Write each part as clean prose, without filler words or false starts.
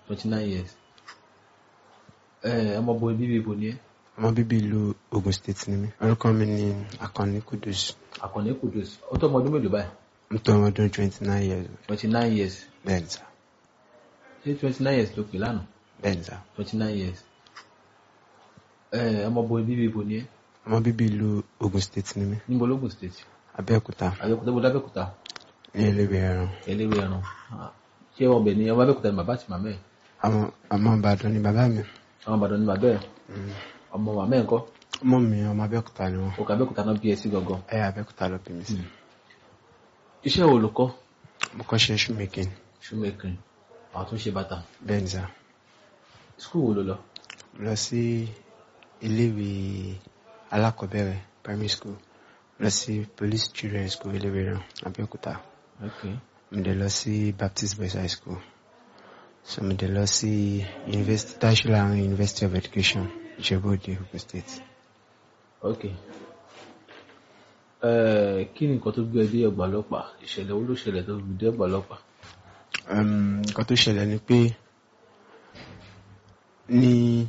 29 years. Ọmọ bo bíbí ibo ni ẹ́? Ọmọ bíbí ìlú Ogun State ni mí. Orúkọ mi ni Akànnì Kudus. Akànnì Kudus. Ó tó ọmọ ọdún mélòó báyìí? Mo tó ọmọ ọdún 29 years. 29 years. Bẹ́ẹ̀ni sà. Ṣé 29 years ló pè lánàá? Bẹ́ẹ̀ni sà. 29 years. Ọmọ bo bíbí ibo ni ẹ́? Ọmọ bíbí ìlú Ogun State ni mí. Níbo l'Ogun State? Abẹ́òkúta. Abẹ́òkúta bó l'Abẹ́òkúta? Ní Eléwé Ẹran. Eléwé Ẹran. Ṣé ọbẹ̀ ni ọmọ Abẹ́òkúta ni bàbá àti màmá ẹ̀? Ọmọ Ìbàdàn ni bàbá mi. Ọmọ Ìbàdàn ni bàbá ẹ̀? Ọmọ màmá ẹ̀ ńkọ́? Ọmọ mi ọmọ Abẹ́òkúta ni wọ́n. Òkè Abẹ́òkúta náà bí ẹ sí gangan? Abẹ́òkúta ló bí mi sí. Iṣẹ́ wo ló kọ́? Mo kọ́ ṣe shoemaking. Shoemaking. Àwọn tó ń ṣe bàtà? Bẹ́ẹ̀ni sà. School wo ló lọ? Mo lọ sí iléèwé alákọ̀ọ́bẹ̀rẹ̀ primary school. Mo lọ sí Police Children's School Eléwé Ẹran Abẹ́òkúta. Okay. Mo dẹ̀ lọ sí Baptist Boys High School. So mo dẹ̀ lọ sí University of Education Ìjẹ̀bú-Òde, Ogun State. Okay. Kí ni nǹkan tó gbé ẹ dé ọgbà ọlọ́pàá? Ìṣẹ̀lẹ̀ wo ló ṣẹlẹ̀ tó fi dé ọgbà ọlọ́pàá? Nǹkan tó ṣẹlẹ̀ ni pé ní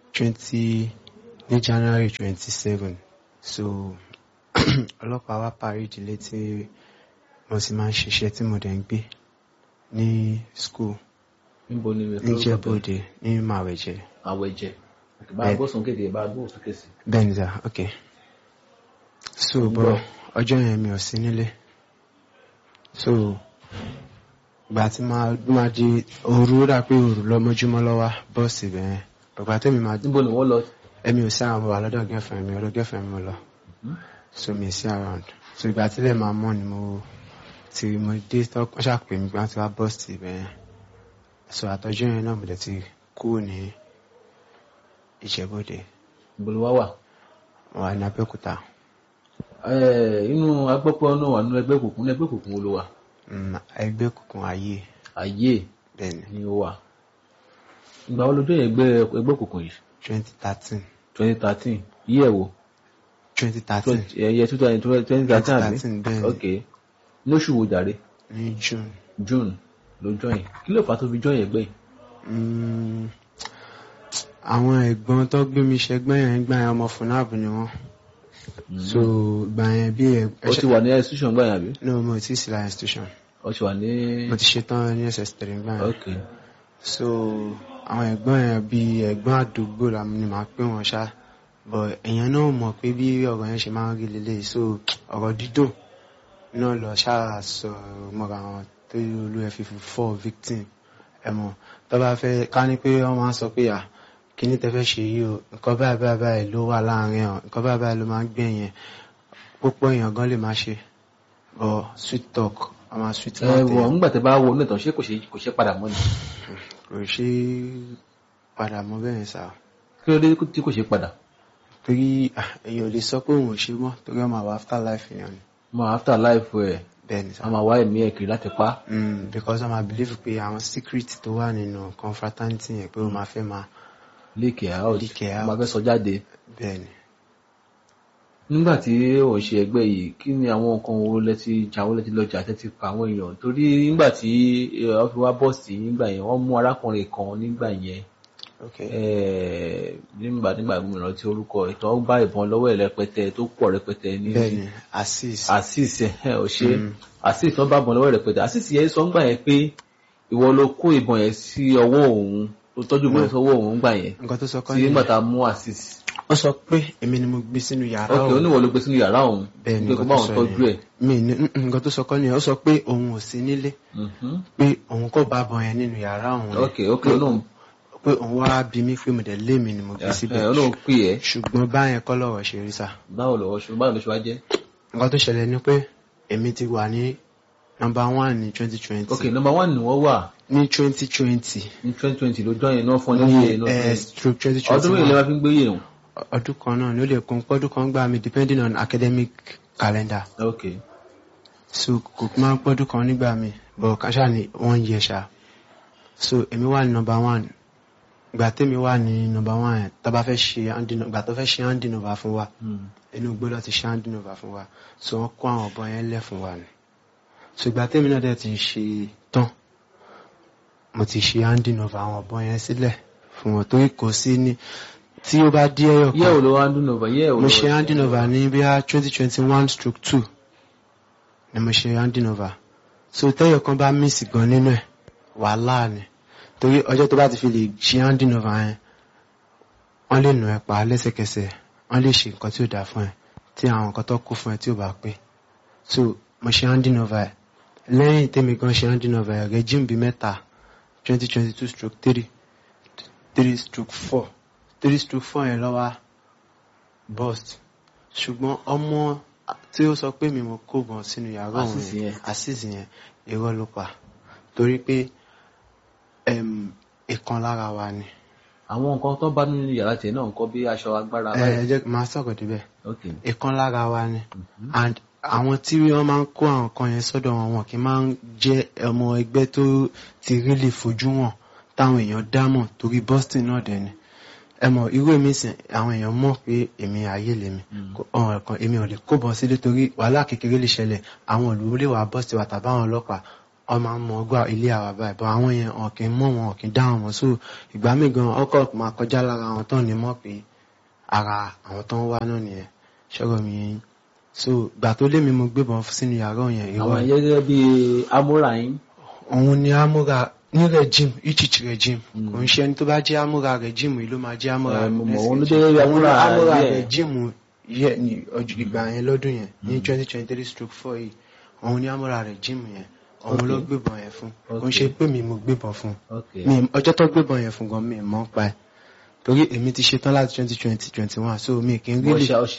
January 27, so ọlọ́pàá wá parí ìdílé tí mo sì máa ń ṣiṣẹ́ tí mo dẹ̀ ń gbé ní school. Níbo ni ní Ìjẹ̀bú-Òde ní Màwẹ̀jẹ. Àwẹ̀jẹ. Bá gbọ́ sókè dé, bá gbọ́ sókè sí. Bẹ́ẹ̀ni sà, okay. So bọ́ ọjọ́ yẹn mi ò sí nílé. So ìgbà tí máa di òru rà pé òru lọ mọ́júmọ́ lọ́wọ́ bọ́ọ̀sì bẹ́ẹ̀. Bàbá tẹ́mi máa. Níbo ni wọ́n lọ? Èmi ò sí àwọn ọlọ́dọ̀ girlfriend mi, ọ̀dọ̀ girlfriend mi lọ. So mi sí around. So ìgbà tí lè máa mọ́ ni mo dé wọ́n ṣàpè mi gbọ́n ti wá bọ́ọ̀sì bẹ́ẹ̀. So àtọ́jú yẹn náà mo dẹ̀ ti kú ní Ìjẹ̀bú-Òde. Níbo ló wá wà? Wà ní Abẹ́òkúta. Inú agbọ́pọ̀ náà wà nínú ẹgbẹ́ òkùnkùn. Ẹgbẹ́ òkùnkùn wo ló wà? Ẹgbẹ́ òkùnkùn ayé. Ayé ni ó wà. Ìgbà wo ló dé ẹgbẹ́ òkùnkùn yìí? 2013. 2013. Year wo? 2013. Year 2013 àbí? 2013 bẹ́ẹ̀. Okay. Lóṣù wo jàre? Ní June ló join. Kí ló fà tó fi join ẹgbẹ́ yìí? Àwọn ẹ̀gbọ́n tó gbé mi ṣẹgbẹ́ yẹn gbà yẹn ọmọ FUNAB ni wọ́n. So gbà yẹn bí ẹ. Ó ti wà ní institution gbà yẹn àbí? No, mo ti sí la institution. Ó ti wà ní. Mo ti ṣetán ní SS3 gbà yẹn. Okay. So àwọn ẹ̀gbọ́n yẹn bí ẹ̀gbọ́n àdúgbò la ni màá pè wọ́n ṣá. But èèyàn náà mọ̀ pé bí ọ̀rọ̀ yẹn ṣe máa ń rí lélẹ̀. So ọ̀rọ̀ dídùn náà lọ ṣáà sọ mọ́ra wọn tó olú ẹ̀ fífi 4 victim. Ẹ̀mọ̀ tó bá fẹ́ ká ní pé wọ́n máa ń sọ pé kí ní tẹ́fẹ́ ṣe yìí o, nǹkan báyìí ló wà láàrin ọ̀, nǹkan báyìí ló máa ń gbẹ̀yìn. Púpọ̀ èèyàn gan lè máa ṣe. But sweet talk, a máa sweet mouth. Wọ́n nígbà tẹ́ bá wo onítàn ṣé kò ṣe padà mọ́ ni? Kò ṣe padà mọ́ bẹ́ẹ̀ sá. Kí ló dé tí kò ṣe padà? Torí èèyàn ò lè sọ pé òun ò ṣe mọ́ torí ọmọ àwọn after life èèyàn ni. Ọmọ after life ẹ̀. Bẹ́ẹ̀ni sá. Ọmọ àwa ẹ̀mí ẹ̀ kiri láti pa. Because ọmọ believe pé àwọn secret tó wà nínú confraternity yẹn pé ó máa fẹ́ máa leak out. Máa fẹ́ sọ jáde. Bẹ́ẹ̀ni. Nígbà tí ò ń ṣe ẹgbẹ́ yìí, kí ni àwọn nǹkan wo lẹ́tí lọ́jà tẹ́tí pa àwọn èèyàn? Torí nígbà tí wọ́n fi wá bọ́ọ̀sì nígbà yẹn, wọ́n mú arákùnrin kan nígbà yẹn. Nígbà mìíràn tí orúkọ ìtàn bá ìbọn lọ́wọ́ ẹ̀ rẹpẹtẹ tó pọ̀ rẹpẹtẹ ní. Bẹ́ẹ̀ni, Azeez ò ṣe Azeez tó bá ìbọn lọ́wọ́ rẹpẹtẹ. Azeez yẹn sọ ńgbà yẹn pé ìwọ ló kó ìbọn yẹn sí ọwọ́ òun, tó tọ́jú ìbọn yẹn sọ́wọ́ òun ńgbà yẹn. Nǹkan tó sọ kọ́ ni nígbà tá a mú Azeez. Ó sọ pé èmi ni mo gbé sínú yàrá òun. Okay, oníwọ̀ ló gbé sínú yàrá òun. Bẹ́ẹ̀ni, nǹkan tó sọ yẹn. Nǹkan tó sọ kọ́ ni ó sọ pé òun ò sí nílé. Pé òun kò bá bọ̀ yẹn nínú yàrá òun. Okay, náà. Pé òun wá bí mi pé mo dẹ̀ lé mi ni mo gbé síbẹ̀. Ọlọ́run pè ẹ́. Ṣùgbọ́n báyẹn kọ́ lọ́wọ́ ṣe rí sá. Báwo ló ṣe wá jẹ́? Nǹkan tó ṣẹlẹ̀ ni pé èmi ti wà ní number 1 ní 2020. Okay, number 1 ni wọ́n wà. Ní 2020. Ní 2020 ló jọ́ yẹn náà fún ní iye náà. Stroke 2020. Ọdún mélòó la fi ń gbé yẹn? Ọdún kan náà ni ó lè kún pọ́dún kan gbà mí depending on academic calendar. Okay. So kò máa ń pọ́dún kan nígbà mi but kàṣà ni 1 year ṣá. So èmi wà ní number 1. Ìgbà tèmi wà ní number 1 yẹn tó bá fẹ́ ṣe handing over fún wa. Inú gbọ́dọ̀ ti ṣe handing over fún wa. So wọ́n kó àwọn ọ̀bọ yẹn lẹ̀ fún wa ni. So ìgbà tèmi náà dẹ̀ ti ṣe tán mo ti ṣe handing over àwọn ọ̀bọ yẹn sílẹ̀ fún wọn torí kò sí ní tí ó bá dí ẹyọ kan. yẹ́ ò lọ handing over mo ṣe handing over ní bí i 2021/2 ni mo ṣe handing over. So tẹ́yọ̀ kan bá miss gan nínú ẹ̀ wàhálà ni torí ọjọ́ tó bá ti fi lè ṣe handing over yẹn wọ́n lè nù ẹ́ pa lẹ́sẹ̀kẹsẹ̀, wọ́n lè ṣe nǹkan tí ó dáa fún ẹ tí àwọn nǹkan tó kù fún ẹ tí ó bá pé. So mo ṣe handing over ẹ̀ lẹ́yìn tẹ́mi gan ṣe handing over ẹ̀ regime bíi mẹ́ta 2022/3 3/4 3/4 yẹn lọ́wọ́ burst. Ṣùgbọ́n ọmọ tí ó sọ pé mi mo kó gan sínú yàrá òun àṣìṣì yẹn irọ́ ló pa torí pé ìkan lára wa ni. àwọn nǹkan tó bá nínú yàrá tiẹ̀ náà nǹkan bí aṣọ agbára. jẹ́ máa sọ̀rọ̀ débẹ̀. ìkan lára wa ni and àwọn tí wọ́n máa ń kó àwọn kan yẹn sọ́dọ̀ wọn kì í máa ń jẹ́ ọmọ ẹgbẹ́ tó ti really fojú wọn táwọn èèyàn dámọ̀ torí Boston náà dẹ̀ ni. ẹ mọ̀ irú èmi sìn àwọn èèyàn mọ̀ pé èmi ayé lèmi ọ̀rọ̀ kan èmi ò lè kó bọ́ sílé torí wàhálà kékeré lè ṣẹlẹ̀ àwọn olùwó lè wà Boston wà tàbí àwọn ọlọ́pàá ọmọ àmọ́ ọgbà ilé àwà báyìí bọ́ àwọn yẹn ọ̀kìn mọ̀ wọn ọ̀kìn dáhùn wọn so ìgbà míì gan ọkọ̀ máa kọjá lára àwọn tó ní mọ̀ pé ara àwọn tó ń wá náà nìyẹn ṣọ́rọ̀ mi yẹn. So ìgbà tó lé mi mo gbébọn sínú yàrá yẹn. àwọn ẹ̀yẹ́ gẹ́gẹ́ bí amúra yín. òun ni amúra ní regime ichich regime kò ń ṣe ẹni tó bá jẹ́ amúra regime yìí ló máa jẹ́ amúra amúra regime yẹ ní ìgbà yẹn lọ́dún yẹn ní 2023/4 yìí òun ni amúra regime yẹn òun ló gbébọn yẹn fún kò ń ṣe pé mi mo gbébọn fún mi ọjọ́ tó gbébọn yẹn fún gan mi mọ́ pa ẹ̀ torí èmi ti ṣetán láti 2020-21 so mi kì í rí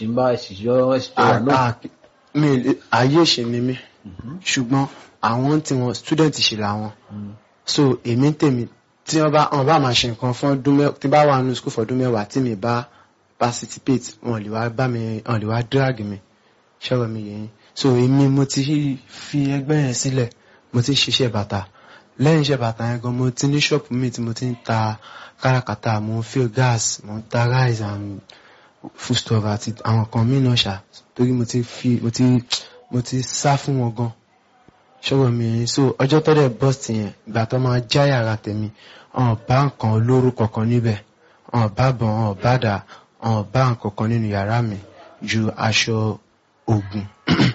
mi ayé ṣe ni mi ṣùgbọ́n àwọn tí wọn student ṣe làwọn so èmi tèmi tí wọ́n bá máa ṣe nǹkan fún ọdún mẹ́wàá tí bá wà nínú school fún ọdún mẹ́wàá tí mi bá participate wọn lè wá bá mi wọn lè wá drag mi ṣọ́rọ̀ mi yẹn. So èmi mo ti fi ẹgbẹ́ yẹn sílẹ̀ mo ti ṣiṣẹ́ bàtà lẹ́yìn iṣẹ́ bàtà yẹn gan mo ti ní ṣọ́ọ̀pù mi tí mo ti ń ta káràkátà mo ń fill gas mo ń ta rice and foodstuff àti àwọn kan mí náà ṣá torí mo ti sá fún wọn gan ṣọ́rọ̀ mi yẹn. So ọjọ́ tó dẹ̀ bust yẹn ìgbà tó máa já yàrá tèmi ọ̀n bá nǹkan olórúkọ kan níbẹ̀ ọ̀n bá bọ̀ ọ̀n bá dà ọ̀n bá nǹkan kan nínú yàrá mi ju aṣọ ogun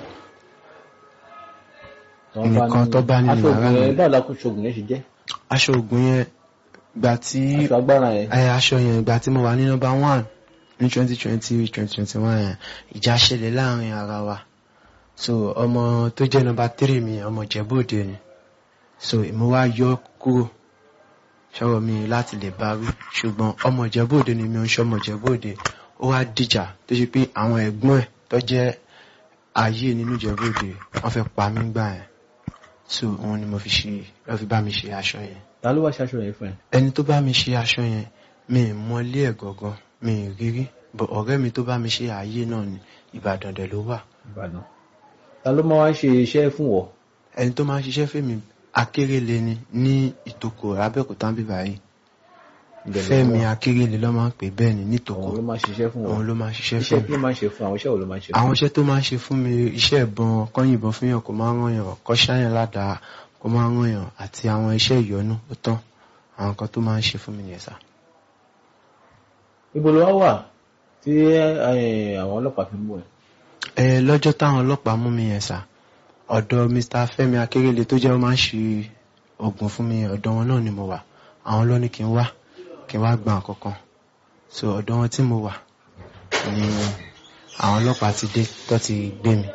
nìkan tó bá nínú yàrá mi. báwo la kó ṣoògùn yẹn ṣe jẹ́. aṣọ ogun yẹn gbà tí aṣọ yẹn ìgbà tí mo wà ní number 1 ní 2020-2021 yẹn ìjà ṣẹlẹ̀ láàrin ara wa so ọmọ tó jẹ́ number 3 mi ọmọ Ìjẹ̀bú-Òde ni so mo wá yọ kúrò ṣọ́rọ̀ mi láti lè bá wí ṣùgbọ́n ọmọ Ìjẹ̀bú-Òde ni mi ò ń ṣọmọ Ìjẹ̀bú-Òde ó wá dìjà tó ṣe pé àwọn ẹ̀gbọ́n ẹ̀ tó jẹ́ ayé nínú Ìjẹ̀bú-Òde wọ́n fẹ́ pa mí gbà yẹn so òun ni mo fi ṣe lọ́ fi bá mi ṣe aṣọ yẹn. ta ló wá ṣe aṣọ yẹn fún ẹ. ẹni tó bá mi ṣe aṣọ yẹn mi ì mọ ilé ẹ̀ gangan mi ì rírí bọ̀ ọ̀rẹ́ mi tó bá mi ṣe ayé náà ní Ìbàdàn dẹ̀ ló wà. Ìbàdàn ta ló máa ń ṣe iṣẹ́ fún wọ. ẹni tó máa ń ṣiṣẹ́ fún mi Akérèlé ni ní Ìtòkò Abẹ́òkúta ń bíbá yìí Fẹ́mi Akérèlé ló máa ń pè bẹ́ẹ̀ ni nítòkò òun ló máa ṣiṣẹ́ fún wọn. òun ló máa ṣiṣẹ́ fún iṣẹ́ kí ló máa ń ṣe fún àwọn iṣẹ́ wo ló máa ń ṣe fún. àwọn iṣẹ́ tó máa ń ṣe fún mi iṣẹ́ ìbọn kọ́yìnbọn fún yàn kó máa ń ràn yàn kọ́ ṣáyàn ládàá kó máa ń ràn yàn àti àwọn iṣẹ́ ìyọnú ó tán àwọn kan tó máa ń ṣe fún mi nìyẹn sá. ibo ló wá wà tí àwọn ọlọ́pàá fi mú ẹ. lọ́jọ́ táwọn ọlọ́pàá mú mi yẹn sá ọ̀dọ̀ Mr. Fẹ́mi Akérèlé tó jẹ́ ó máa ń ṣe oògùn fún mi ọ̀dọ̀ wọn náà ni mo wà àwọn ló ní kí n wá gba nǹkan kan so ọ̀dọ̀ wọn tí mo wà ni àwọn ọlọ́pàá ti dé tó ti gbé mi.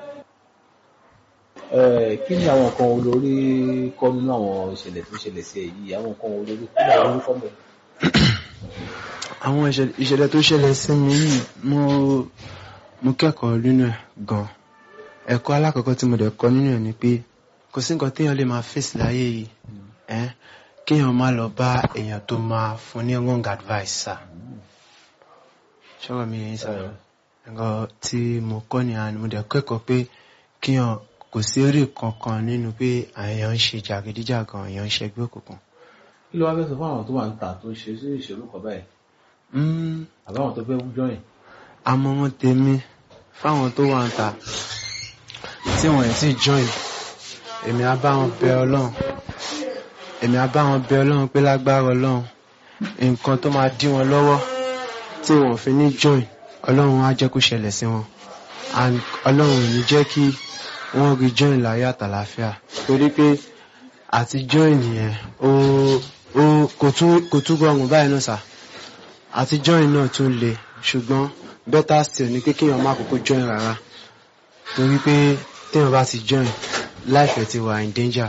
kí ni àwọn nǹkan olórí kọ́ nínú àwọn ìṣẹ̀lẹ̀ tó ṣẹlẹ̀ sí ẹ yìí àwọn nǹkan olórí kí ni àwọn olórí kọ́ mọ̀. àwọn ìṣẹ̀lẹ̀ tó ṣẹlẹ̀ sí mi yìí mo kẹ́kọ̀ọ́ nínú ẹ̀ gan ẹ̀kọ́ alákọ̀ọ́kọ́ tí mo dẹ̀ kọ́ nínú ẹ̀ ni pé kò sí nǹkan téèyàn lè máa fèsì láyé yìí kéèyàn má lọ bá èèyàn tó máa fún ní wrong advice sá ṣọ́rọ̀ mi yẹn sá nǹkan tí mo kọ́ ni àná mo dẹ̀ kẹ́kọ̀ọ́ pé kéèyàn kò sí èrè kankan nínú pé èèyàn ń ṣe jàgídíjàgan èèyàn ń ṣe ẹgbẹ́ òkùnkùn. kí ló wá fẹ́ sọ fún àwọn tó wà ń tà tó ṣe sí ìṣèlú kan báyìí àbáwọn tó fẹ́ jọyìn. àmọ̀ràn tèmi fáwọn tó wà ń tà tí wọ́n ti join èmi á bá wọn bẹ Ọlọ́run èmi á bá wọn bẹ Ọlọ́run pé lágbára Ọlọ́run nǹkan tó máa dí wọn lọ́wọ́ tí wọn fi ní join Ọlọ́run á jẹ́ kó ṣẹlẹ̀ sí wọn and Ọlọ́run ò ní jẹ́ kí wọ́n rí join láyé àtàlàáfíà torí pé àti join yẹn kò tún rọrùn báyìí náà sà àti join náà tún le ṣùgbọ́n better still ni pé kéèyàn má kókó join rárá torí pé téèyàn bá ti join life ẹ̀ ti wà in danger.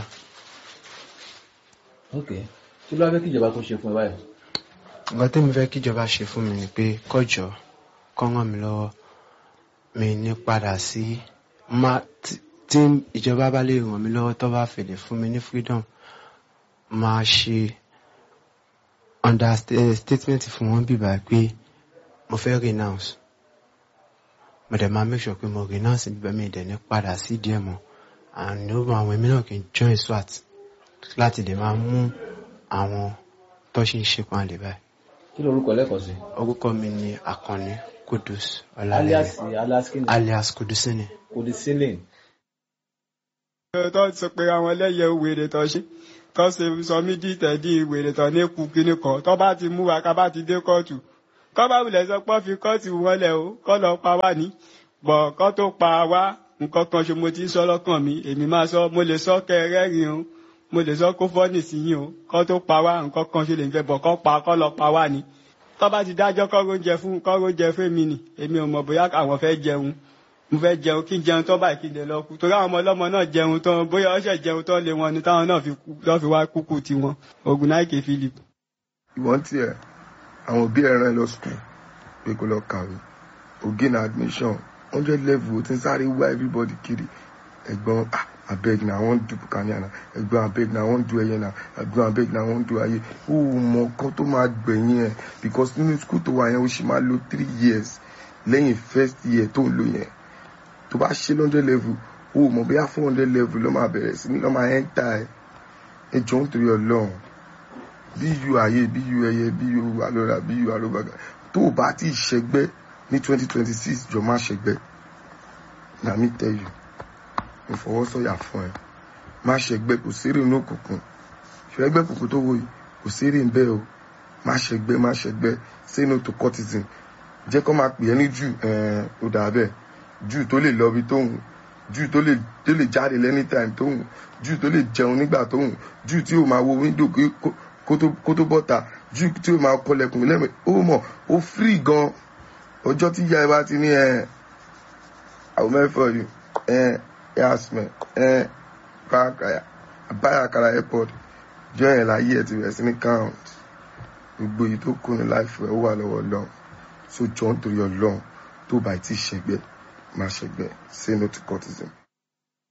ok kí ló wá fẹ́ kí ìjọba kó ṣe fún ẹ báyìí. nǹkan tí mo fẹ́ kí ìjọba ṣe fún mi ni pé kọ́jọ́ kọ́ ràn mí lọ́wọ́ mi ní padà sí tí ìjọba bá lè ràn mí lọ́wọ́ tó bá fèlè fún mi ní freedom máa ṣe understatement fún wọn bíbá pé mo fẹ́ renounce mo dẹ̀ máa make sure pé mo renounce bíbá mi dẹ̀ ní padà sí díẹ̀ mọ́ and ó mọ àwọn èmi náà kì í join SWAT láti lè máa mú àwọn tó ṣe ń ṣe pan lè báyìí. kí ló orúkọ lẹ́kọ̀ọ́ sí. orúkọ mi ni Àkànní Kudus Ọlálẹ́yẹ alias Kudusini. Kudusini. tó sọ pé àwọn ẹlẹ́yẹ wèrè tó ṣe tó ṣe sọ mí dí tẹ̀dí wèrè tó ní kú kíní kan tó bá ti mú wa ká bá ti dé kóòtù kọ́ bá wulẹ̀ sọ pé fi kóòtù wọn lẹ̀ o kọ́ lọ pa wá ní bọ̀ kọ́ tó pa wá nǹkan kan ṣe mo ti sọ lọ́kàn mi èmi máa sọ mo lè sọ kẹrẹ́rìn o mo lè sọ kó fọ́nì sí yín o kọ́ tó pa wá nǹkan kan ṣe lè fẹ́ bọ̀ kọ́ lọ pa wá ní tó bá ti dájọ́ kọ́ oúnjẹ fún mi ni èmi ò mọ̀ bóyá àwọn fẹ́ jẹun mo fẹ́ jẹun kí n jẹun tó báyìí kí n lè lọ kú torí àwọn ọmọ ọlọ́mọ náà jẹun tán bóyá ọṣẹ jẹun tán lé wọn ni táwọn náà fi wá kúkú tiwọn Ògúnnáìkè Philip. ìwọ́n tiẹ̀ àwọn òbí ẹ̀ rán ẹ lọ sùkúl pé kó lọ kàwé o gain admission 100 level tí ń sáré wá everybody kiri ẹ̀gbọ́n abeg na I wan do bukania na ẹ̀gbọ́n abeg na I wan do ẹyẹ na ẹ̀gbọ́n abeg na I wan do ayé ó mọ kan tó máa gbẹ̀yìn ẹ̀ because nínú school tó wà yẹn ó sì máa lo 3 years lẹ́yìn first year tó ń lò yẹn tó bá ṣe 100 level ó mọ̀ bóyá 400 level ló máa bẹ̀rẹ̀ sí ní lọ́ máa enter ẹ jọ ń torí Ọlọ́run bí yu ayé bí yu ẹyẹ bí yu alọ́ra bí yu alóbàgà tó o bá ti ṣẹgbẹ́ ní 2026 jọ má ṣẹgbẹ́ na me tell you mo fọwọ́ sọ̀yà fún ẹ má ṣẹgbẹ́ kò sérè inú òkùnkùn ṣẹgbẹ́ kòkó tó wò yìí kò sérè ń bẹ́ o má ṣẹgbẹ́ say no to cultism jẹ́ kó máa pè é ní jù ó dà bẹ́ẹ̀ jù tó lè lọ bí tóhùn jù tó lè jáde anytime tóhùn jù tó lè jẹun nígbà tóhùn jù tí ó máa wo window kó tó bọ́ta jù tí ó máa kọlẹ̀kùn lẹ́mẹ̀ ó mọ̀ ó free gan ọjọ́ tí ìyá ẹ bá ti ní àwọn mẹ́fọ́ yìí yasmin báyàkàrà airport jọ yẹn láyé ẹ ti bẹ̀rẹ̀ sí ní count gbogbo èyí tó kù ní láìfẹ́ ó wà lọ́wọ́ Ọlọ́run so jọ ń torí Ọlọ́run tó bá ti ṣẹgbẹ́ má ṣẹgbẹ́ say no to cultism.